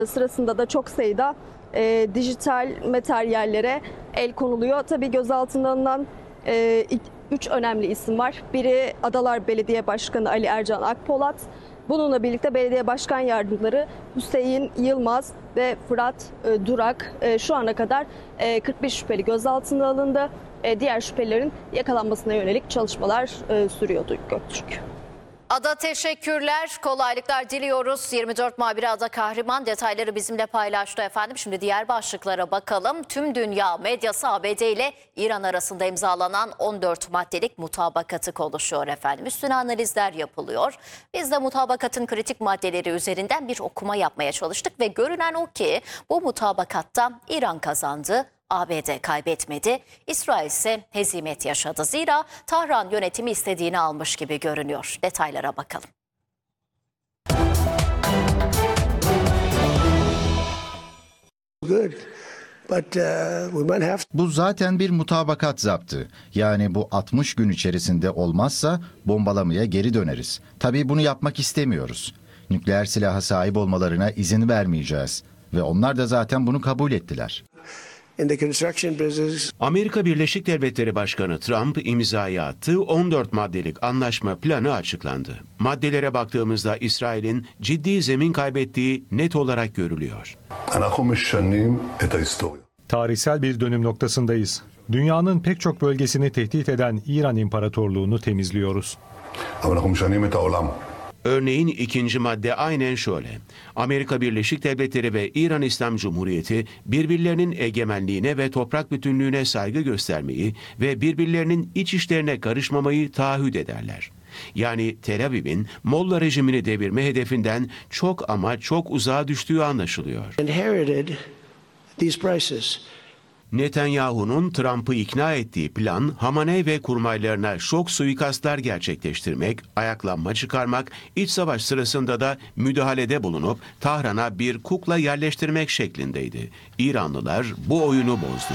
Sırasında da çok sayıda dijital materyallere el konuluyor. Tabii gözaltına alınan 3 önemli isim var. Biri Adalar Belediye Başkanı Ali Ercan Akpolat. Bununla birlikte belediye başkan yardımcıları Hüseyin Yılmaz ve Fırat Durak. Şu ana kadar 41 şüpheli gözaltına alındı. Diğer şüphelilerin yakalanmasına yönelik çalışmalar sürüyordu Göktürk. Ada teşekkürler, kolaylıklar diliyoruz. 24 muhabiri Ada Kahraman detayları bizimle paylaştı efendim. Şimdi diğer başlıklara bakalım. Tüm dünya medyası ABD ile İran arasında imzalanan 14 maddelik mutabakatı konuşuyor efendim. Üstüne analizler yapılıyor. Biz de mutabakatın kritik maddeleri üzerinden bir okuma yapmaya çalıştık ve görünen o ki bu mutabakatta İran kazandı. ABD kaybetmedi, İsrail ise hezimet yaşadı. Zira Tahran yönetimi istediğini almış gibi görünüyor. Detaylara bakalım. Bu zaten bir mutabakat zaptı. Yani bu 60 gün içerisinde olmazsa bombalamaya geri döneriz. Tabii bunu yapmak istemiyoruz. Nükleer silaha sahip olmalarına izin vermeyeceğiz. Ve onlar da zaten bunu kabul ettiler. Amerika Birleşik Devletleri Başkanı Trump imzayı attığı 14 maddelik anlaşma planı açıklandı. Maddelere baktığımızda İsrail'in ciddi zemin kaybettiği net olarak görülüyor. Tarihsel bir dönüm noktasındayız. Dünyanın pek çok bölgesini tehdit eden İran İmparatorluğunu temizliyoruz. Örneğin ikinci madde aynen şöyle. Amerika Birleşik Devletleri ve İran İslam Cumhuriyeti birbirlerinin egemenliğine ve toprak bütünlüğüne saygı göstermeyi ve birbirlerinin iç işlerine karışmamayı taahhüt ederler. Yani Tel Aviv'in Molla rejimini devirme hedefinden çok ama çok uzağa düştüğü anlaşılıyor. Netanyahu'nun Trump'ı ikna ettiği plan, Hamaney ve kurmaylarına şok suikastlar gerçekleştirmek, ayaklanma çıkarmak, iç savaş sırasında da müdahalede bulunup Tahran'a bir kukla yerleştirmek şeklindeydi. İranlılar bu oyunu bozdu.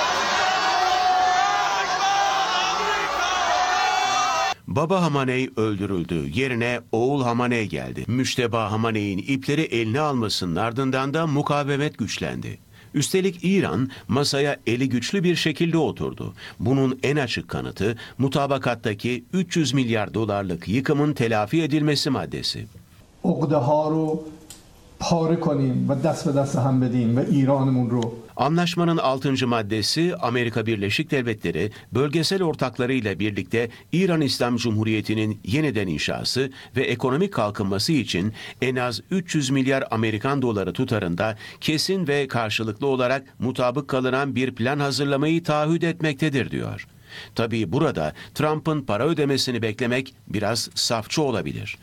Baba Hamaney öldürüldü. Yerine oğul Hamaney geldi. Müşteba Hamaney'in ipleri eline almasının ardından da mukavemet güçlendi. Üstelik İran masaya eli güçlü bir şekilde oturdu. Bunun en açık kanıtı mutabakattaki 300 milyar dolarlık yıkımın telafi edilmesi maddesi. Anlaşmanın 6. maddesi Amerika Birleşik Devletleri bölgesel ortaklarıyla birlikte İran İslam Cumhuriyeti'nin yeniden inşası ve ekonomik kalkınması için en az 300 milyar Amerikan doları tutarında kesin ve karşılıklı olarak mutabık kalınan bir plan hazırlamayı taahhüt etmektedir diyor. Tabii burada Trump'ın para ödemesini beklemek biraz safçı olabilir.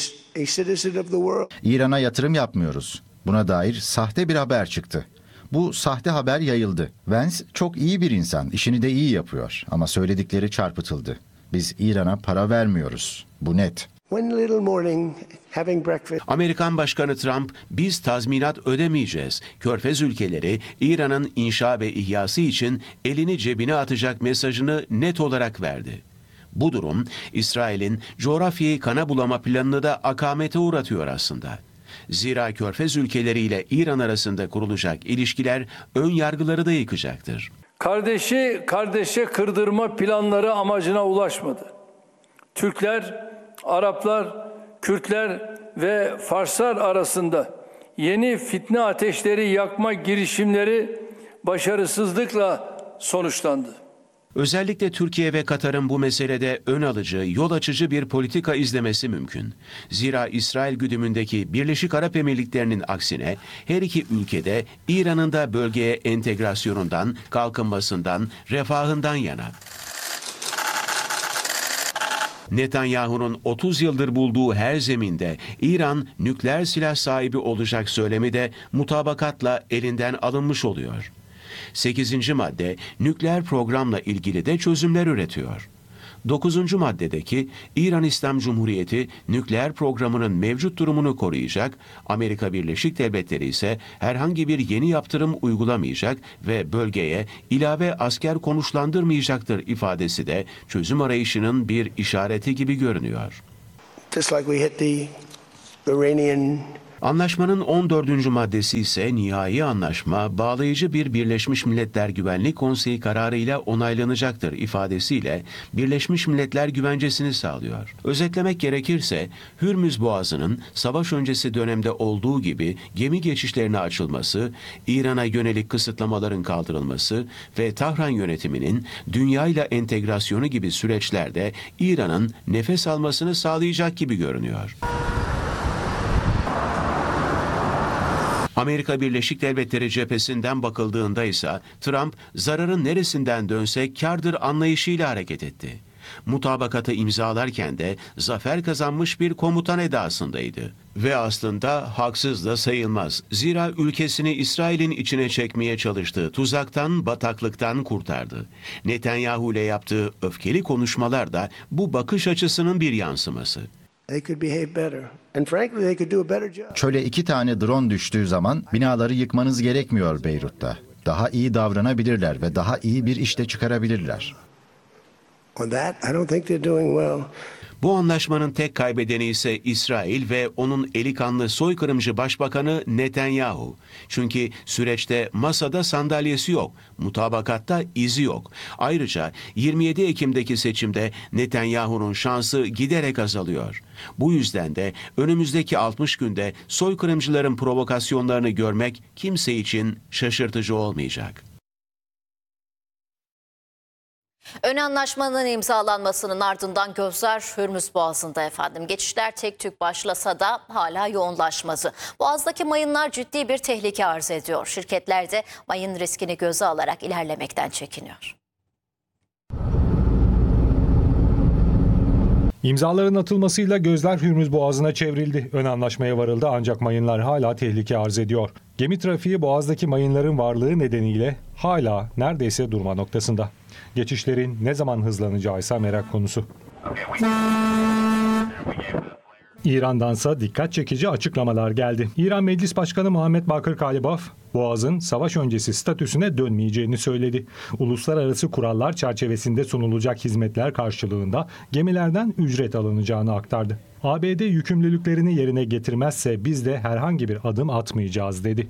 İran'a yatırım yapmıyoruz. Buna dair sahte bir haber çıktı. Bu sahte haber yayıldı. Vance çok iyi bir insan, işini de iyi yapıyor. Ama söyledikleri çarpıtıldı. Biz İran'a para vermiyoruz. Bu net. Amerikan Başkanı Trump, biz tazminat ödemeyeceğiz. Körfez ülkeleri İran'ın inşa ve ihyası için elini cebine atacak mesajını net olarak verdi. Bu durum, İsrail'in coğrafyayı kana bulama planını da akamete uğratıyor aslında. Zira Körfez ülkeleriyle İran arasında kurulacak ilişkiler ön yargıları da yıkacaktır. Kardeşi kardeşe kırdırma planları amacına ulaşmadı. Türkler, Araplar, Kürtler ve Farslar arasında yeni fitne ateşleri yakma girişimleri başarısızlıkla sonuçlandı. Özellikle Türkiye ve Katar'ın bu meselede ön alıcı, yol açıcı bir politika izlemesi mümkün. Zira İsrail güdümündeki Birleşik Arap Emirlikleri'nin aksine her iki ülkede İran'ın da bölgeye entegrasyonundan, kalkınmasından, refahından yana. Netanyahu'nun 30 yıldır bulduğu her zeminde İran nükleer silah sahibi olacak söylemi de mutabakatla elinden alınmış oluyor. 8. madde nükleer programla ilgili de çözümler üretiyor. 9. maddedeki İran İslam Cumhuriyeti nükleer programının mevcut durumunu koruyacak, Amerika Birleşik Devletleri ise herhangi bir yeni yaptırım uygulamayacak ve bölgeye ilave asker konuşlandırmayacaktır ifadesi de çözüm arayışının bir işareti gibi görünüyor. Just like we hit the Iranian Anlaşmanın 14. maddesi ise nihai anlaşma bağlayıcı bir Birleşmiş Milletler Güvenlik Konseyi kararıyla onaylanacaktır ifadesiyle Birleşmiş Milletler güvencesini sağlıyor. Özetlemek gerekirse Hürmüz Boğazı'nın savaş öncesi dönemde olduğu gibi gemi geçişlerine açılması, İran'a yönelik kısıtlamaların kaldırılması ve Tahran yönetiminin dünyayla entegrasyonu gibi süreçlerde İran'ın nefes almasını sağlayacak gibi görünüyor. Amerika Birleşik Devletleri cephesinden bakıldığında ise Trump zararın neresinden dönse kârdır anlayışıyla hareket etti. Mutabakatı imzalarken de zafer kazanmış bir komutan edasındaydı. Ve aslında haksız da sayılmaz. Zira ülkesini İsrail'in içine çekmeye çalıştığı tuzaktan, bataklıktan kurtardı. Netanyahu ile yaptığı öfkeli konuşmalar da bu bakış açısının bir yansıması. Çöle 2 tane drone düştüğü zaman binaları yıkmanız gerekmiyor Beyrut'ta. Daha iyi davranabilirler ve daha iyi bir işte çıkarabilirler. Bu anlaşmanın tek kaybedeni ise İsrail ve onun eli kanlı soykırımcı başbakanı Netanyahu. Çünkü süreçte masada sandalyesi yok, mutabakatta izi yok. Ayrıca 27 Ekim'deki seçimde Netanyahu'nun şansı giderek azalıyor. Bu yüzden de önümüzdeki 60 günde soykırımcıların provokasyonlarını görmek kimse için şaşırtıcı olmayacak. Ön anlaşmanın imzalanmasının ardından gözler Hürmüz Boğazı'nda efendim. Geçişler tek tük başlasa da hala yoğunlaşmadı. Boğazdaki mayınlar ciddi bir tehlike arz ediyor. Şirketler de mayın riskini göze alarak ilerlemekten çekiniyor. İmzaların atılmasıyla gözler Hürmüz Boğazı'na çevrildi. Ön anlaşmaya varıldı ancak mayınlar hala tehlike arz ediyor. Gemi trafiği Boğaz'daki mayınların varlığı nedeniyle hala neredeyse durma noktasında. Geçişlerin ne zaman hızlanacağı ise merak konusu. İran'dansa dikkat çekici açıklamalar geldi. İran Meclis Başkanı Muhammed Bakır Kalibaf, Boğaz'ın savaş öncesi statüsüne dönmeyeceğini söyledi. Uluslararası kurallar çerçevesinde sunulacak hizmetler karşılığında gemilerden ücret alınacağını aktardı. ABD yükümlülüklerini yerine getirmezse biz de herhangi bir adım atmayacağız dedi.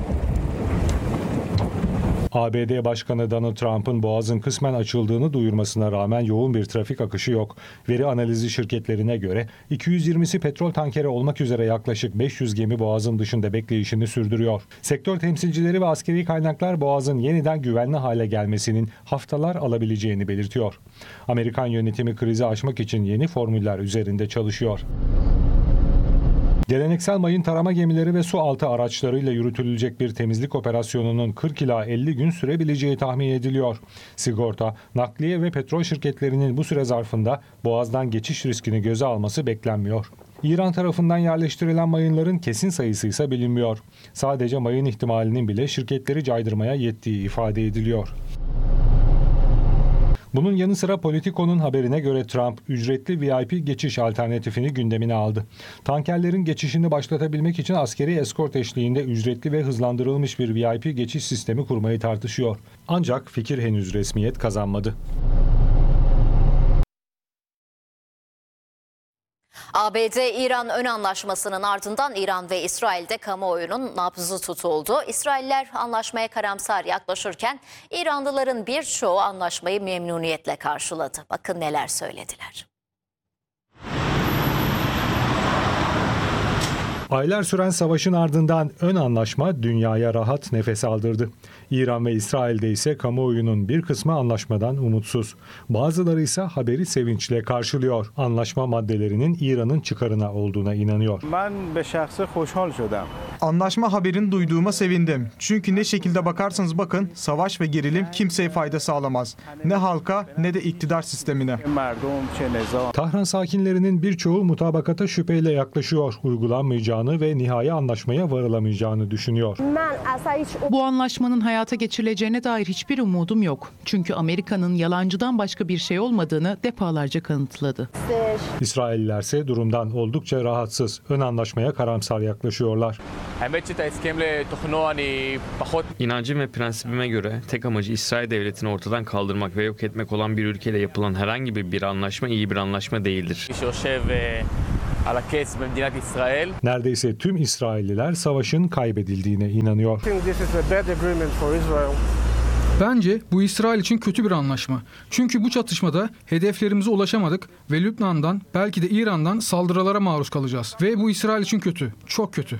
ABD Başkanı Donald Trump'ın Boğaz'ın kısmen açıldığını duyurmasına rağmen yoğun bir trafik akışı yok. Veri analizi şirketlerine göre 220'si petrol tankeri olmak üzere yaklaşık 500 gemi Boğaz'ın dışında bekleyişini sürdürüyor. Sektör temsilcileri ve askeri kaynaklar Boğaz'ın yeniden güvenli hale gelmesinin haftalar alabileceğini belirtiyor. Amerikan yönetimi krizi aşmak için yeni formüller üzerinde çalışıyor. Geleneksel mayın tarama gemileri ve su altı araçlarıyla yürütülecek bir temizlik operasyonunun 40 ila 50 gün sürebileceği tahmin ediliyor. Sigorta, nakliye ve petrol şirketlerinin bu süre zarfında Boğaz'dan geçiş riskini göze alması beklenmiyor. İran tarafından yerleştirilen mayınların kesin sayısı ise bilinmiyor. Sadece mayın ihtimalinin bile şirketleri caydırmaya yettiği ifade ediliyor. Bunun yanı sıra Politico'nun haberine göre Trump, ücretli VIP geçiş alternatifini gündemine aldı. Tankerlerin geçişini başlatabilmek için askeri eskort eşliğinde ücretli ve hızlandırılmış bir VIP geçiş sistemi kurmayı tartışıyor. Ancak fikir henüz resmiyet kazanmadı. ABD-İran ön anlaşmasının ardından İran ve İsrail'de kamuoyunun nabzı tutuldu. İsrailler anlaşmaya karamsar yaklaşırken İranlıların birçoğu anlaşmayı memnuniyetle karşıladı. Bakın neler söylediler. Aylar süren savaşın ardından ön anlaşma dünyaya rahat nefes aldırdı. İran ve İsrail'de ise kamuoyunun bir kısmı anlaşmadan umutsuz. Bazıları ise haberi sevinçle karşılıyor. Anlaşma maddelerinin İran'ın çıkarına olduğuna inanıyor. Anlaşma haberini duyduğuma sevindim. Çünkü ne şekilde bakarsanız bakın savaş ve gerilim kimseye fayda sağlamaz. Ne halka ne de iktidar sistemine. Tahran sakinlerinin birçoğu mutabakata şüpheyle yaklaşıyor. Uygulanmayacağını ve nihai anlaşmaya varılamayacağını düşünüyor. Bu anlaşmanın hayata geçirileceğine dair hiçbir umudum yok. Çünkü Amerika'nın yalancıdan başka bir şey olmadığını defalarca kanıtladı. İsraillilerse durumdan oldukça rahatsız. Ön anlaşmaya karamsar yaklaşıyorlar. İnancım ve prensibime göre tek amacı İsrail devletini ortadan kaldırmak ve yok etmek olan bir ülkeyle yapılan herhangi bir anlaşma iyi bir anlaşma değildir. על הקץ במדינת ישראל. Neredeyse tüm İsrailliler savaşın kaybedildiğine inanıyor. Bence bu İsrail için kötü bir anlaşma. Çünkü bu çatışmada hedeflerimize ulaşamadık ve Lübnan'dan belki de İran'dan saldırılara maruz kalacağız. Ve bu İsrail için kötü, çok kötü.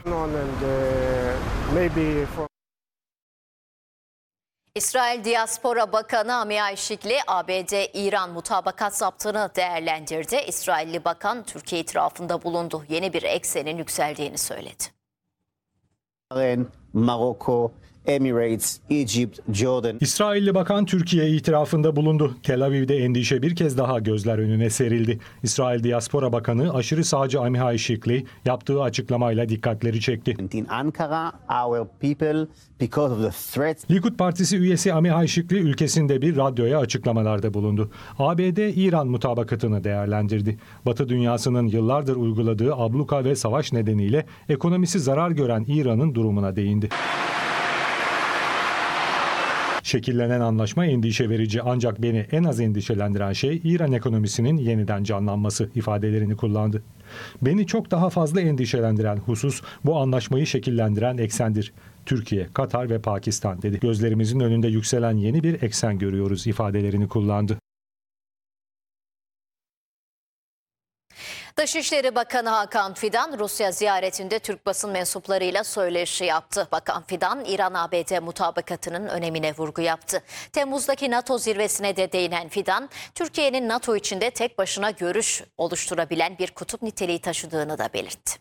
İsrail Diaspora Bakanı Amihai Şikli, ABD-İran mutabakat zaptını değerlendirdi. İsrailli bakan Türkiye itirafında bulundu. Yeni bir eksenin yükseldiğini söyledi. Maroko, Emirates, Egypt, Jordan. İsrailli bakan Türkiye itirafında bulundu. Tel Aviv'de endişe bir kez daha gözler önüne serildi. İsrail Diaspora Bakanı aşırı sağcı Amihai Şikli yaptığı açıklamayla dikkatleri çekti. In Ankara, our people, because of the threats. Likud Partisi üyesi Amihai Şikli ülkesinde bir radyoya açıklamalarda bulundu. ABD-İran mutabakatını değerlendirdi. Batı dünyasının yıllardır uyguladığı abluka ve savaş nedeniyle ekonomisi zarar gören İran'ın durumuna değindi. Şekillenen anlaşma endişe verici, ancak beni en az endişelendiren şey İran ekonomisinin yeniden canlanması ifadelerini kullandı. Beni çok daha fazla endişelendiren husus bu anlaşmayı şekillendiren eksendir. Türkiye, Katar ve Pakistan dedi. Gözlerimizin önünde yükselen yeni bir eksen görüyoruz ifadelerini kullandı. Dışişleri Bakanı Hakan Fidan, Rusya ziyaretinde Türk basın mensuplarıyla söyleşi yaptı. Bakan Fidan, İran-ABD mutabakatının önemine vurgu yaptı. Temmuz'daki NATO zirvesine de değinen Fidan, Türkiye'nin NATO içinde tek başına görüş oluşturabilen bir kutup niteliği taşıdığını da belirtti.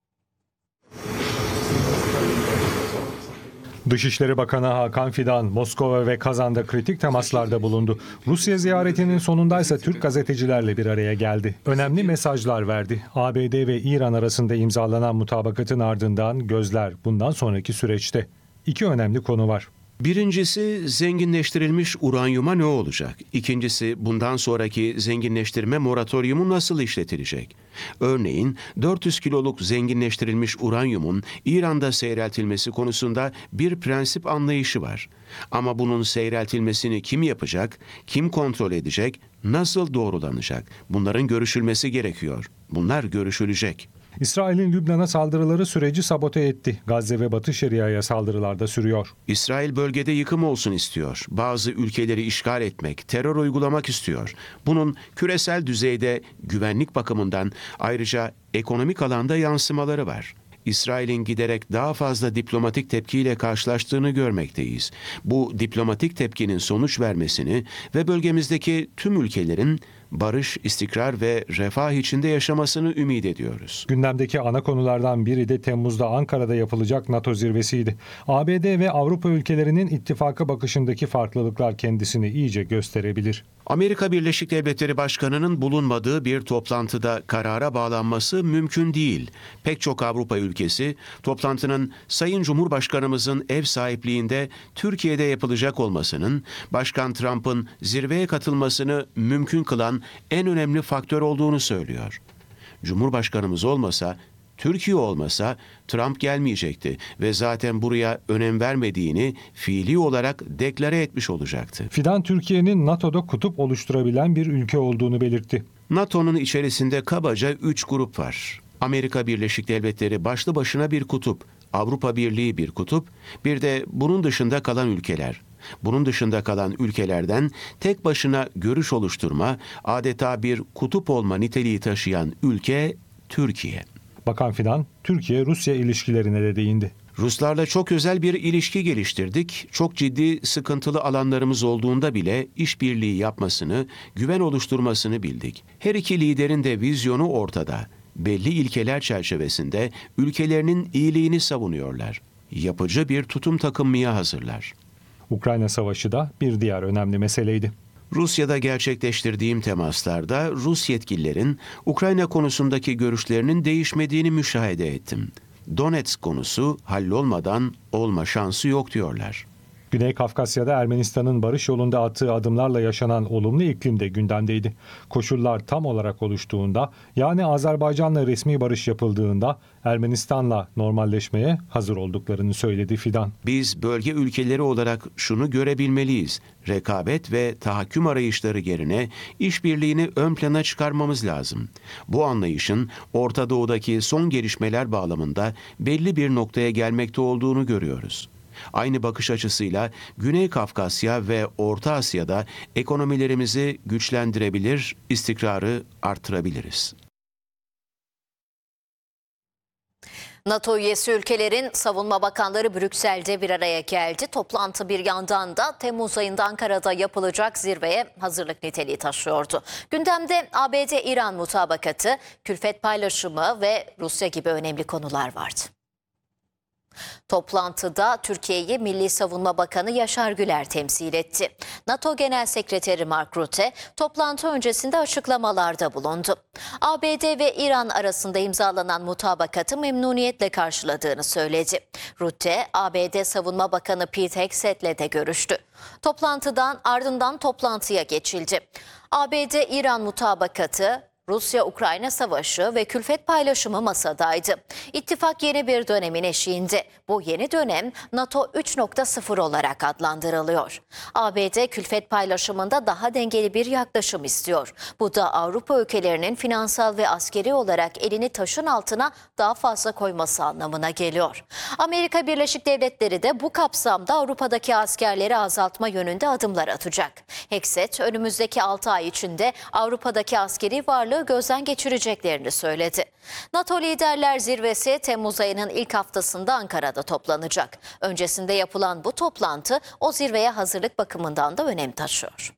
Dışişleri Bakanı Hakan Fidan, Moskova ve Kazan'da kritik temaslarda bulundu. Rusya ziyaretinin sonundaysa Türk gazetecilerle bir araya geldi. Önemli mesajlar verdi. ABD ve İran arasında imzalanan mutabakatın ardından gözler bundan sonraki süreçte. İki önemli konu var. Birincisi, zenginleştirilmiş uranyuma ne olacak? İkincisi, bundan sonraki zenginleştirme moratoryumu nasıl işletilecek? Örneğin 400 kiloluk zenginleştirilmiş uranyumun İran'da seyreltilmesi konusunda bir prensip anlayışı var. Ama bunun seyreltilmesini kim yapacak, kim kontrol edecek, nasıl doğrulanacak? Bunların görüşülmesi gerekiyor. Bunlar görüşülecek. İsrail'in Lübnan'a saldırıları süreci sabote etti. Gazze ve Batı Şeria'ya saldırılar da sürüyor. İsrail bölgede yıkım olsun istiyor. Bazı ülkeleri işgal etmek, terör uygulamak istiyor. Bunun küresel düzeyde güvenlik bakımından ayrıca ekonomik alanda yansımaları var. İsrail'in giderek daha fazla diplomatik tepkiyle karşılaştığını görmekteyiz. Bu diplomatik tepkinin sonuç vermesini ve bölgemizdeki tüm ülkelerin barış, istikrar ve refah içinde yaşamasını ümit ediyoruz. Gündemdeki ana konulardan biri de Temmuz'da Ankara'da yapılacak NATO zirvesiydi. ABD ve Avrupa ülkelerinin ittifaka bakışındaki farklılıklar kendisini iyice gösterebilir. Amerika Birleşik Devletleri Başkanı'nın bulunmadığı bir toplantıda karara bağlanması mümkün değil. Pek çok Avrupa ülkesi toplantının Sayın Cumhurbaşkanımızın ev sahipliğinde Türkiye'de yapılacak olmasının Başkan Trump'ın zirveye katılmasını mümkün kılan en önemli faktör olduğunu söylüyor. Cumhurbaşkanımız olmasa, Türkiye olmasa Trump gelmeyecekti ve zaten buraya önem vermediğini fiili olarak deklare etmiş olacaktı. Fidan, Türkiye'nin NATO'da kutup oluşturabilen bir ülke olduğunu belirtti. NATO'nun içerisinde kabaca 3 grup var. Amerika Birleşik Devletleri başlı başına bir kutup, Avrupa Birliği bir kutup, bir de bunun dışında kalan ülkeler. Bunun dışında kalan ülkelerden tek başına görüş oluşturma, adeta bir kutup olma niteliği taşıyan ülke Türkiye. Bakan Fidan, Türkiye-Rusya ilişkilerine de değindi. Ruslarla çok özel bir ilişki geliştirdik. Çok ciddi, sıkıntılı alanlarımız olduğunda bile işbirliği yapmasını, güven oluşturmasını bildik. Her iki liderin de vizyonu ortada. Belli ilkeler çerçevesinde ülkelerinin iyiliğini savunuyorlar. Yapıcı bir tutum takınmaya hazırlar. Ukrayna Savaşı da bir diğer önemli meseleydi. Rusya'da gerçekleştirdiğim temaslarda Rus yetkililerin Ukrayna konusundaki görüşlerinin değişmediğini müşahede ettim. Donetsk konusu hallolmadan olma şansı yok diyorlar. Güney Kafkasya'da Ermenistan'ın barış yolunda attığı adımlarla yaşanan olumlu iklim de gündemdeydi. Koşullar tam olarak oluştuğunda, yani Azerbaycan'la resmi barış yapıldığında Ermenistan'la normalleşmeye hazır olduklarını söyledi Fidan. Biz bölge ülkeleri olarak şunu görebilmeliyiz. Rekabet ve tahakküm arayışları yerine işbirliğini ön plana çıkarmamız lazım. Bu anlayışın Orta Doğu'daki son gelişmeler bağlamında belli bir noktaya gelmekte olduğunu görüyoruz. Aynı bakış açısıyla Güney Kafkasya ve Orta Asya'da ekonomilerimizi güçlendirebilir, istikrarı artırabiliriz. NATO üyesi ülkelerin savunma bakanları Brüksel'de bir araya geldi. Toplantı bir yandan da Temmuz ayında Ankara'da yapılacak zirveye hazırlık niteliği taşıyordu. Gündemde ABD-İran mutabakatı, külfet paylaşımı ve Rusya gibi önemli konular vardı. Toplantıda Türkiye'yi Milli Savunma Bakanı Yaşar Güler temsil etti. NATO Genel Sekreteri Mark Rutte toplantı öncesinde açıklamalarda bulundu. ABD ve İran arasında imzalanan mutabakatı memnuniyetle karşıladığını söyledi. Rutte, ABD Savunma Bakanı Pete Hegseth'le de görüştü. Toplantıdan ardından toplantıya geçildi. ABD-İran mutabakatı, Rusya-Ukrayna savaşı ve külfet paylaşımı masadaydı. İttifak yeni bir dönemin eşiğinde. Bu yeni dönem NATO 3.0 olarak adlandırılıyor. ABD külfet paylaşımında daha dengeli bir yaklaşım istiyor. Bu da Avrupa ülkelerinin finansal ve askeri olarak elini taşın altına daha fazla koyması anlamına geliyor. Amerika Birleşik Devletleri de bu kapsamda Avrupa'daki askerleri azaltma yönünde adımlar atacak. Hegseth önümüzdeki 6 ay içinde Avrupa'daki askeri varlığı gözden geçireceklerini söyledi. NATO Liderler Zirvesi Temmuz ayının ilk haftasında Ankara'da toplanacak. Öncesinde yapılan bu toplantı o zirveye hazırlık bakımından da önem taşıyor.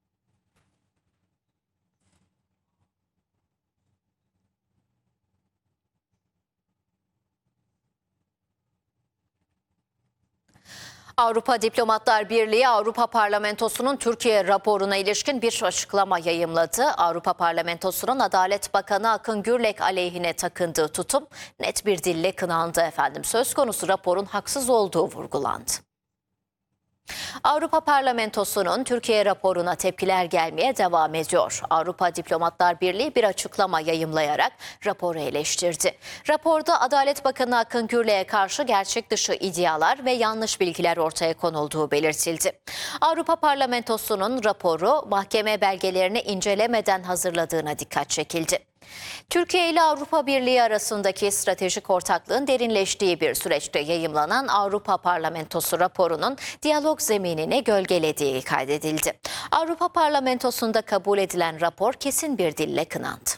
Avrupa Diplomatlar Birliği Avrupa Parlamentosu'nun Türkiye raporuna ilişkin bir açıklama yayımladı. Avrupa Parlamentosu'nun Adalet Bakanı Akın Gürlek aleyhine takındığı tutum net bir dille kınandı efendim. Söz konusu raporun haksız olduğu vurgulandı. Avrupa Parlamentosu'nun Türkiye raporuna tepkiler gelmeye devam ediyor. Avrupa Diplomatlar Birliği bir açıklama yayımlayarak raporu eleştirdi. Raporda Adalet Bakanı Akın Gürlek'e karşı gerçek dışı iddialar ve yanlış bilgiler ortaya konulduğu belirtildi. Avrupa Parlamentosu'nun raporu mahkeme belgelerini incelemeden hazırladığına dikkat çekildi. Türkiye ile Avrupa Birliği arasındaki stratejik ortaklığın derinleştiği bir süreçte yayımlanan Avrupa Parlamentosu raporunun diyalog zeminini gölgelediği kaydedildi. Avrupa Parlamentosu'nda kabul edilen rapor kesin bir dille kınandı.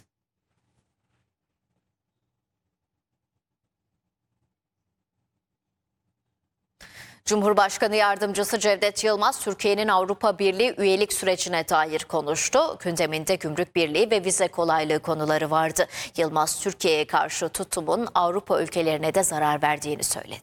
Cumhurbaşkanı Yardımcısı Cevdet Yılmaz, Türkiye'nin Avrupa Birliği üyelik sürecine dair konuştu. Gündeminde gümrük birliği ve vize kolaylığı konuları vardı. Yılmaz, Türkiye'ye karşı tutumun Avrupa ülkelerine de zarar verdiğini söyledi.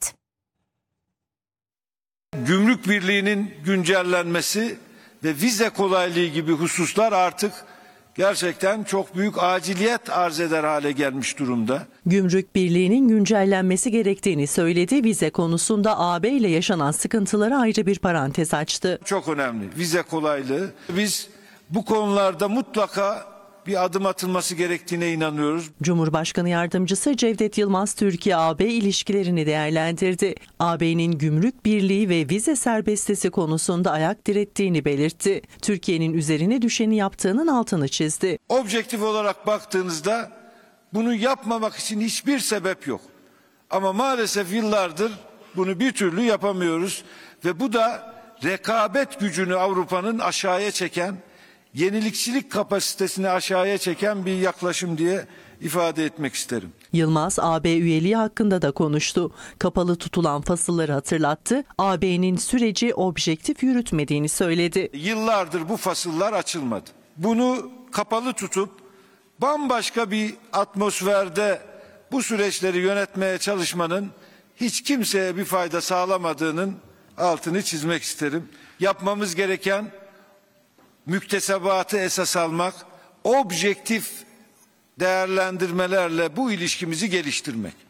Gümrük birliğinin güncellenmesi ve vize kolaylığı gibi hususlar artık gerçekten çok büyük aciliyet arz eder hale gelmiş durumda. Gümrük Birliği'nin güncellenmesi gerektiğini söyledi. Vize konusunda AB ile yaşanan sıkıntıları ayrı bir parantez açtı. Çok önemli vize kolaylığı. Biz bu konularda mutlaka bir adım atılması gerektiğine inanıyoruz. Cumhurbaşkanı Yardımcısı Cevdet Yılmaz, Türkiye-AB ilişkilerini değerlendirdi. AB'nin gümrük birliği ve vize serbestisi konusunda ayak direttiğini belirtti. Türkiye'nin üzerine düşeni yaptığının altını çizdi. Objektif olarak baktığınızda bunu yapmamak için hiçbir sebep yok. Ama maalesef yıllardır bunu bir türlü yapamıyoruz ve bu da rekabet gücünü Avrupa'nın aşağıya çeken, yenilikçilik kapasitesini aşağıya çeken bir yaklaşım diye ifade etmek isterim. Yılmaz, AB üyeliği hakkında da konuştu. Kapalı tutulan fasılları hatırlattı. AB'nin süreci objektif yürütmediğini söyledi. Yıllardır bu fasıllar açılmadı. Bunu kapalı tutup bambaşka bir atmosferde bu süreçleri yönetmeye çalışmanın hiç kimseye bir fayda sağlamadığının altını çizmek isterim. Yapmamız gereken müktesebatı esas almak, objektif değerlendirmelerle bu ilişkimizi geliştirmek.